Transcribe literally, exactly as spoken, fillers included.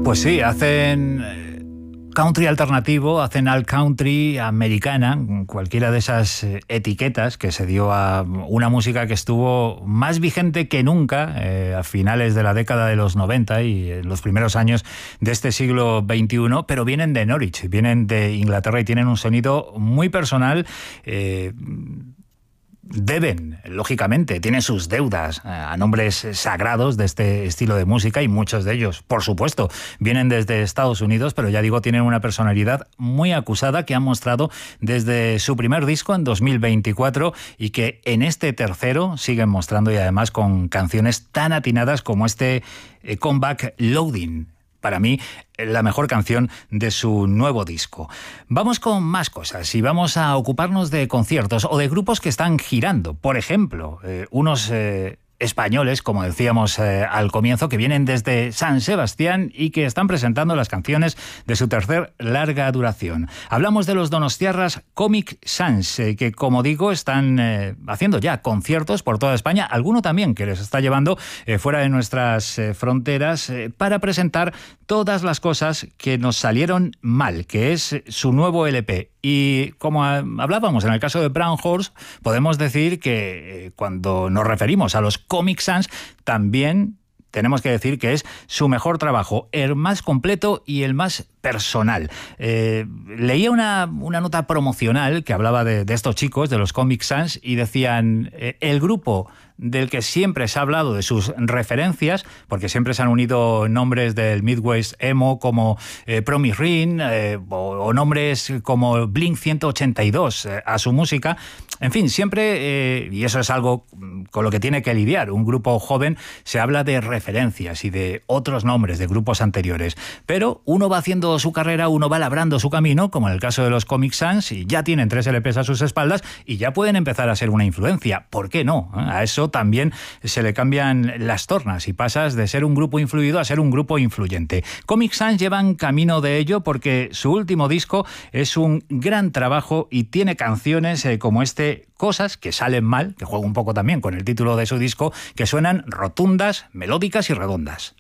Pues sí, hacen eh, country alternativo, hacen alt country, americana, cualquiera de esas eh, etiquetas que se dio a una música que estuvo más vigente que nunca eh, a finales de la década de los noventa y en los primeros años de este siglo veintiuno, pero vienen de Norwich, vienen de Inglaterra y tienen un sonido muy personal. eh, Deben, lógicamente, tienen sus deudas a nombres sagrados de este estilo de música y muchos de ellos, por supuesto, vienen desde Estados Unidos, pero ya digo, tienen una personalidad muy acusada que han mostrado desde su primer disco en dos mil veinticuatro y que en este tercero siguen mostrando, y además con canciones tan atinadas como este eh, Comeback Loading. Para mí, la mejor canción de su nuevo disco. Vamos con más cosas y vamos a ocuparnos de conciertos o de grupos que están girando. Por ejemplo, eh, unos eh, españoles, como decíamos eh, al comienzo, que vienen desde San Sebastián y que están presentando las canciones de su tercer larga duración. Hablamos de los donostiarras Comic Sans, eh, que, como digo, están eh, haciendo ya conciertos por toda España, alguno también que les está llevando eh, fuera de nuestras eh, fronteras eh, para presentar todas las cosas que nos salieron mal, que es su nuevo L P. Y como hablábamos en el caso de Brown Horse, podemos decir que eh, cuando nos referimos a los Comic Sans, también tenemos que decir que es su mejor trabajo, el más completo y el más personal. Eh, leía una, una nota promocional que hablaba de, de estos chicos, de los Comic Sans, y decían, eh, el grupo del que siempre se ha hablado de sus referencias, porque siempre se han unido nombres del Midwest emo como eh, Promise Ring eh, o, o nombres como Blink ciento ochenta y dos eh, a su música. En fin, siempre, eh, y eso es algo con lo que tiene que lidiar un grupo joven, se habla de referencias y de otros nombres de grupos anteriores. Pero uno va haciendo su carrera, uno va labrando su camino, como en el caso de los Comic Sans, y ya tienen tres L Pes a sus espaldas y ya pueden empezar a ser una influencia. ¿Por qué no? A eso también se le cambian las tornas y pasas de ser un grupo influido a ser un grupo influyente. Comic Sans llevan camino de ello porque su último disco es un gran trabajo y tiene canciones eh, como este Cosas que salen mal, que juega un poco también con el título de su disco, que suenan rotundas, melódicas y redondas.